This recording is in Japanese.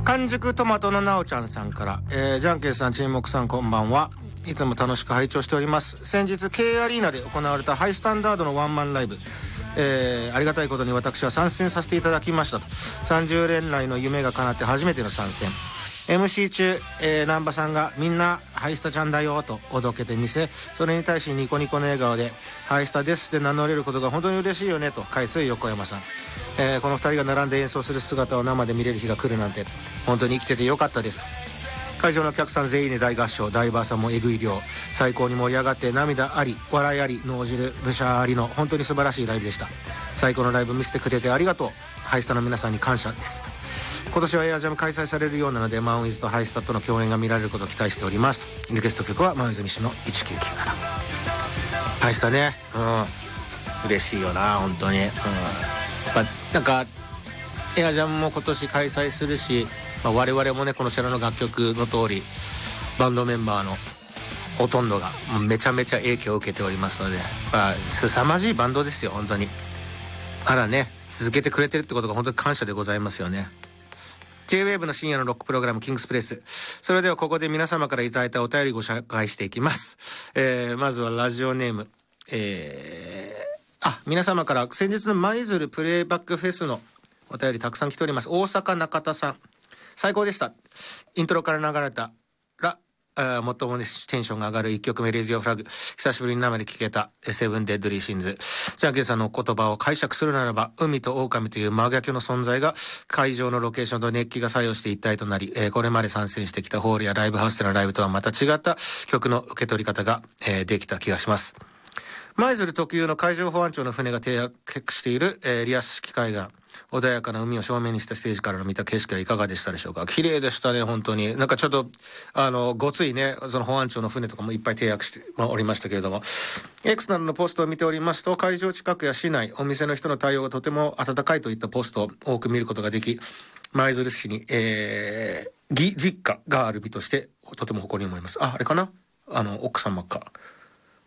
完熟トマトのなおちゃんさんから、じゃんけんさん、ちんもくさん、こんばんは。いつも楽しく拝聴しております。先日 K アリーナで行われたハイスタンダードのワンマンライブ、ありがたいことに私は参戦させていただきましたと。30年来の夢が叶って初めての参戦。 MC 中、南波さんがみんなハイスタちゃんだよとおどけてみせ、それに対しニコニコの笑顔でハイスタですって名乗れることが本当に嬉しいよねと返す横山さん。この2人が並んで演奏する姿を生で見れる日が来るなんて本当に生きててよかったです。会場のお客さん全員で大合唱、ダイバーさんもえぐい量、最高に盛り上がって涙あり笑いあり脳汁ブシャありの本当に素晴らしいライブでした。最高のライブ見せてくれてありがとう。ハイスタの皆さんに感謝です。今年はエアジャム開催されるようなので、マンウィズとハイスタとの共演が見られることを期待しておりますと。リクエスト曲はマンウィズミシの1997。ハイスタね、嬉しいよな本当に。なんかエアジャムも今年開催するし、我々もねこのチャラの楽曲の通りバンドメンバーのほとんどがめちゃめちゃ影響を受けておりますので、凄まじいバンドですよ本当に。まだね続けてくれてるってことが本当に感謝でございますよね。J-WAVE の深夜のロックプログラムキングスプレス。それではここで皆様からいただいたお便りご紹介していきます。まずはラジオネーム、皆様から先日の舞鶴プレイバックフェスのお便りたくさん来ております。大阪中田さん、最高でした。イントロから流れたら最もテンションが上がる1曲目レイジオフラグ、久しぶりに生で聴けたセブンデッドリーシンズ。ジャンケンさんの言葉を解釈するならば、海と狼という真逆の存在が会場のロケーションと熱気が作用して一体となり、これまで参戦してきたホールやライブハウスでのライブとはまた違った曲の受け取り方が、できた気がします。舞鶴特有の海上保安庁の船が停泊している、リアス式海岸、穏やかな海を正面にしたステージからの見た景色はいかがでしたでしょうか。綺麗でしたね本当に。なんかちょっとごついねその保安庁の船とかもいっぱい停泊しておりましたけれども、 X などのポストを見ておりますと、会場近くや市内お店の人の対応がとても温かいといったポストを多く見ることができ、舞鶴市に、義実家がある身としてとても誇りに思います。あれかな、奥様か